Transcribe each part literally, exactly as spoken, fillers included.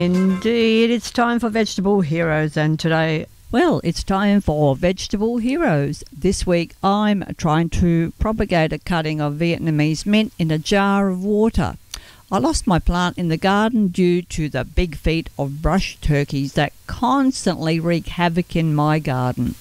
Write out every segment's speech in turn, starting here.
Indeed, it's time for Vegetable Heroes, and today, well, it's time for Vegetable Heroes. This week I'm trying to propagate a cutting of Vietnamese mint in a jar of water. I lost my plant in the garden due to the big feet of brush turkeys that constantly wreak havoc in my garden.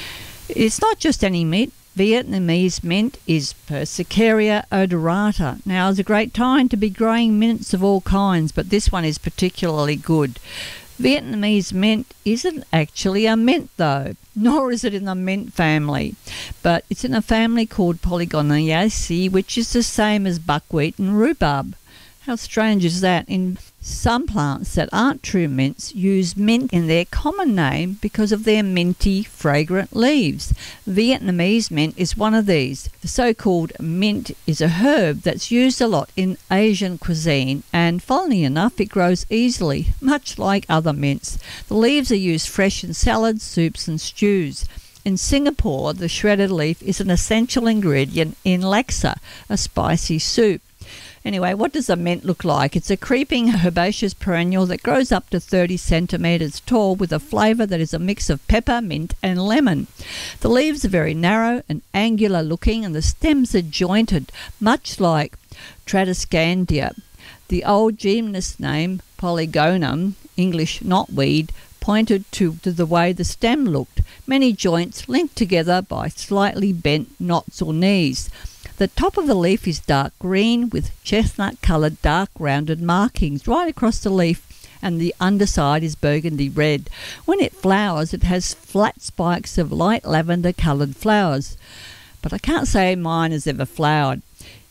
It's not just any mint. Vietnamese mint is Persicaria odorata. Now is a great time to be growing mints of all kinds, but this one is particularly good. Vietnamese mint isn't actually a mint though, nor is it in the mint family, but it's in a family called Polygonaceae, which is the same as buckwheat and rhubarb. How strange is that? In some plants that aren't true mints use mint in their common name because of their minty, fragrant leaves. Vietnamese mint is one of these. The so-called mint is a herb that's used a lot in Asian cuisine, and funnily enough, it grows easily, much like other mints. The leaves are used fresh in salads, soups and stews. In Singapore, the shredded leaf is an essential ingredient in laksa, a spicy soup. Anyway, what does a mint look like? It's a creeping herbaceous perennial that grows up to thirty centimetres tall with a flavour that is a mix of pepper, mint and lemon. The leaves are very narrow and angular looking, and the stems are jointed, much like Tradescandia. The old genus name, Polygonum, English knotweed, pointed to, to the way the stem looked. Many joints linked together by slightly bent knots or knees. The top of the leaf is dark green with chestnut-coloured dark rounded markings right across the leaf, and the underside is burgundy red. When it flowers, it has flat spikes of light lavender-coloured flowers. But I can't say mine has ever flowered.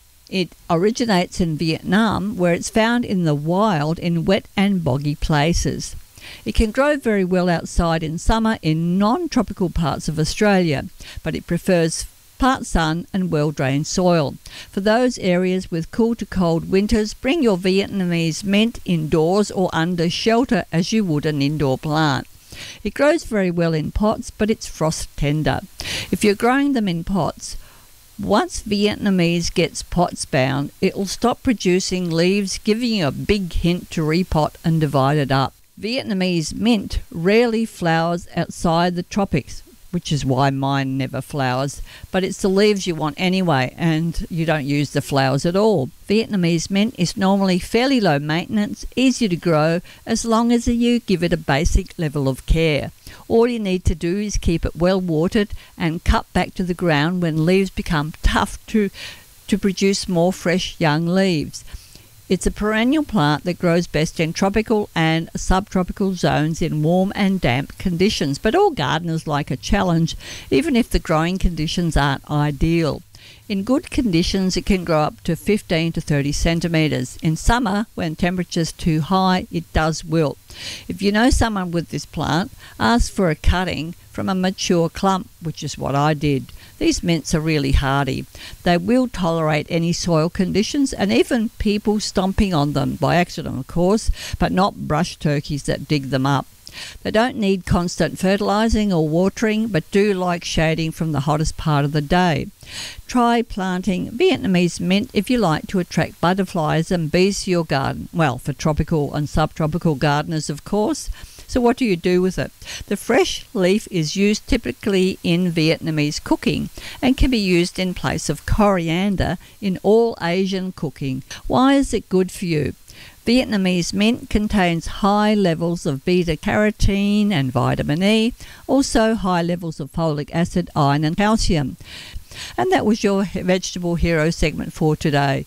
It originates in Vietnam, where it's found in the wild in wet and boggy places. It can grow very well outside in summer in non-tropical parts of Australia, but it prefers part sun and well-drained soil. For those areas with cool to cold winters, bring your Vietnamese mint indoors or under shelter as you would an indoor plant. It grows very well in pots, but it's frost tender. If you're growing them in pots, once Vietnamese gets pots bound, it will stop producing leaves, giving you a big hint to repot and divide it up. Vietnamese mint rarely flowers outside the tropics, which is why mine never flowers, but it's the leaves you want anyway, and you don't use the flowers at all. Vietnamese mint is normally fairly low maintenance, easy to grow, as long as you give it a basic level of care. All you need to do is keep it well watered and cut back to the ground when leaves become tough to, to produce more fresh young leaves. It's a perennial plant that grows best in tropical and subtropical zones in warm and damp conditions, but all gardeners like a challenge, even if the growing conditions aren't ideal. In good conditions, it can grow up to fifteen to thirty centimetres. In summer, when temperature's too high, it does wilt. If you know someone with this plant, ask for a cutting from a mature clump, which is what I did. These mints are really hardy. They will tolerate any soil conditions and even people stomping on them, by accident of course, but not brush turkeys that dig them up. They don't need constant fertilising or watering, but do like shading from the hottest part of the day. Try planting Vietnamese mint if you like to attract butterflies and bees to your garden. Well, for tropical and subtropical gardeners, of course. So what do you do with it? The fresh leaf is used typically in Vietnamese cooking and can be used in place of coriander in all Asian cooking. Why is it good for you? Vietnamese mint contains high levels of beta-carotene and vitamin E, also high levels of folic acid, iron and calcium. And that was your Vegetable Hero segment for today.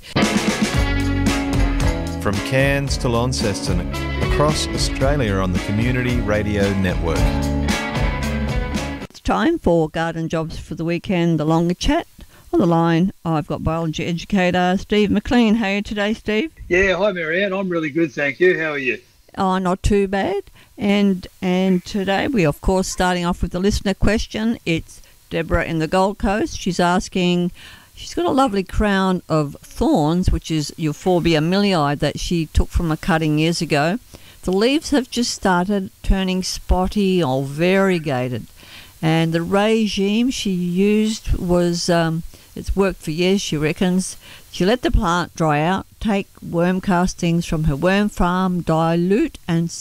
From Cairns to Launceston, across Australia on the Community Radio Network. It's time for Garden Jobs for the Weekend, the longer chat. On the line, I've got biology educator Steve McLean. How are you today, Steve? Yeah, hi Marianne. I'm really good, thank you. How are you? Oh, not too bad. And and today we, of course, starting off with the listener question. It's Deborah in the Gold Coast. She's asking, she's got a lovely crown of thorns, which is Euphorbia millii that she took from a cutting years ago. The leaves have just started turning spotty or variegated. And the regime she used was... Um, It's worked for years, she reckons. She let the plant dry out, take worm castings from her worm farm, dilute and